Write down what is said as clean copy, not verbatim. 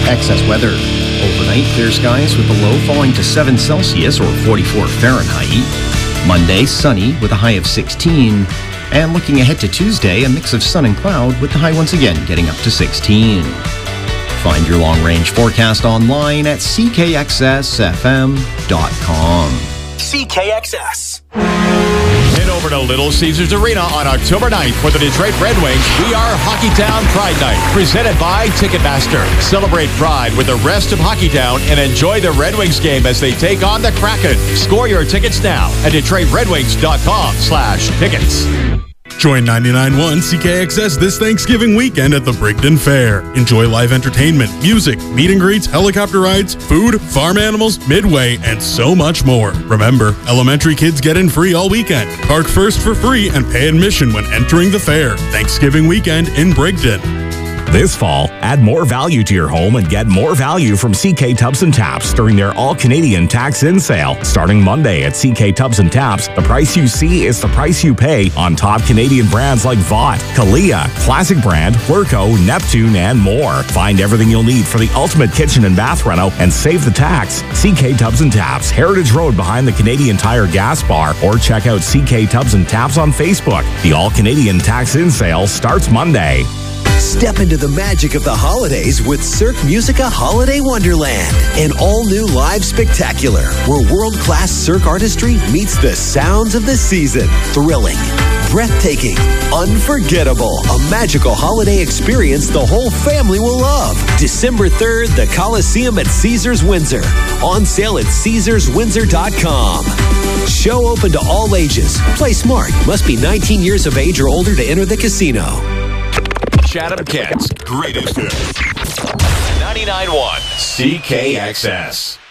Excess weather. Overnight, clear skies with the low falling to 7 Celsius or 44 Fahrenheit. Monday, sunny with a high of 16. And looking ahead to Tuesday, a mix of sun and cloud with the high once again getting up to 16. Find your long-range forecast online at ckxsfm.com. CKXS. Head over to Little Caesars Arena on October 9th for the Detroit Red Wings We Are Hockeytown Pride Night, presented by Ticketmaster. Celebrate Pride with the rest of Hockeytown and enjoy the Red Wings game as they take on the Kraken. Score your tickets now at DetroitRedWings.com/tickets. Join 99.1 CKXS this Thanksgiving weekend at the Brigden Fair. Enjoy live entertainment, music, meet and greets, helicopter rides, food, farm animals, midway, and so much more. Remember, elementary kids get in free all weekend. Park first for free and pay admission when entering the fair. Thanksgiving weekend in Brigden. This fall, add more value to your home and get more value from CK Tubs and Taps during their all-Canadian tax-in sale. Starting Monday at CK Tubs and Taps, the price you see is the price you pay on top Canadian brands like Vought, Kalia, Classic Brand, Werco, Neptune, and more. Find everything you'll need for the ultimate kitchen and bath reno and save the tax. CK Tubs and Taps, Heritage Road behind the Canadian Tire gas bar, or check out CK Tubs and Taps on Facebook. The all-Canadian tax-in sale starts Monday. Step into the magic of the holidays with Cirque Musica Holiday Wonderland, an all-new live spectacular where world-class Cirque artistry meets the sounds of the season. Thrilling, breathtaking, unforgettable, a magical holiday experience the whole family will love. December 3rd, the Coliseum at Caesars Windsor. On sale at CaesarsWindsor.com. Show open to all ages. Play smart. Must be 19 years of age or older to enter the casino. Chatham Kent's greatest hits. 99.1 CKXS.